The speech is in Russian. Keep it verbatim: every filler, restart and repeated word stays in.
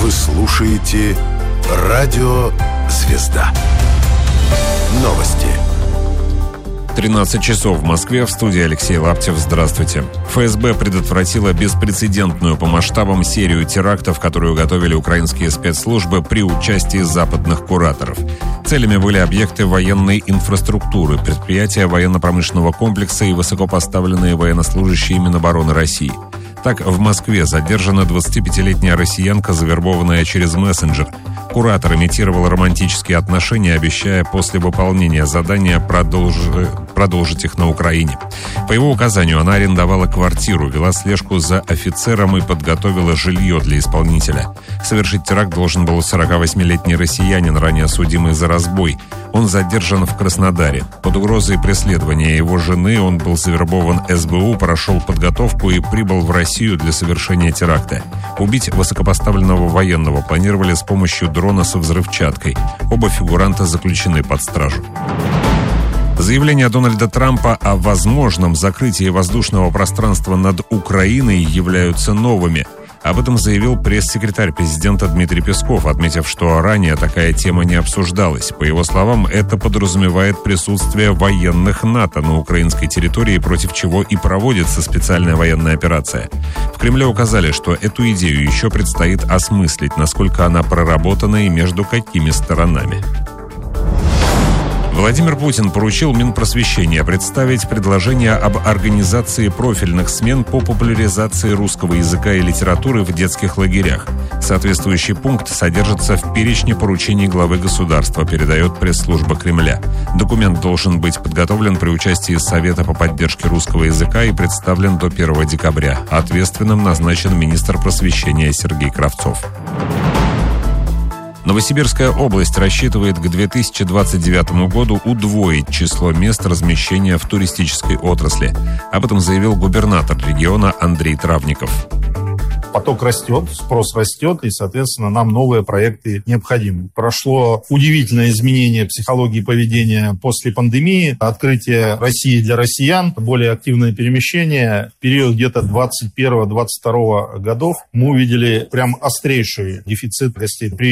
Вы слушаете «Радио Звезда». Новости. тринадцать часов в Москве, в студии Алексей Лаптев. Здравствуйте. ФСБ предотвратила беспрецедентную по масштабам серию терактов, которую готовили украинские спецслужбы при участии западных кураторов. Целями были объекты военной инфраструктуры, предприятия военно-промышленного комплекса и высокопоставленные военнослужащие Минобороны России. Так, в Москве задержана двадцатипятилетняя россиянка, завербованная через мессенджер. Куратор имитировал романтические отношения, обещая после выполнения задания продолж... продолжить их на Украине. По его указанию она арендовала квартиру, вела слежку за офицером и подготовила жилье для исполнителя. Совершить теракт должен был сорокавосьмилетний россиянин, ранее судимый за разбой. Он задержан в Краснодаре. Под угрозой преследования его жены он был завербован эс бэ у, прошел подготовку и прибыл в Россию для совершения теракта. Убить высокопоставленного военного планировали с помощью дрона со взрывчаткой. Оба фигуранта заключены под стражу. Заявления Дональда Трампа о возможном закрытии воздушного пространства над Украиной являются новыми. Об этом заявил пресс-секретарь президента Дмитрий Песков, отметив, что ранее такая тема не обсуждалась. По его словам, это подразумевает присутствие военных НАТО на украинской территории, против чего и проводится специальная военная операция. В Кремле указали, что эту идею еще предстоит осмыслить, насколько она проработана и между какими сторонами. Владимир Путин поручил Минпросвещения представить предложение об организации профильных смен по популяризации русского языка и литературы в детских лагерях. Соответствующий пункт содержится в перечне поручений главы государства, передает пресс-служба Кремля. Документ должен быть подготовлен при участии Совета по поддержке русского языка и представлен до первого декабря. Ответственным назначен министр просвещения Сергей Кравцов. Новосибирская область рассчитывает к две тысячи двадцать девятому году удвоить число мест размещения в туристической отрасли. Об этом заявил губернатор региона Андрей Травников. Поток растет, спрос растет, и, соответственно, нам новые проекты необходимы. Прошло удивительное изменение психологии поведения после пандемии, открытие России для россиян, более активное перемещение. В период где-то двадцать первого — двадцать второго годов мы увидели прям острейший дефицит гостей.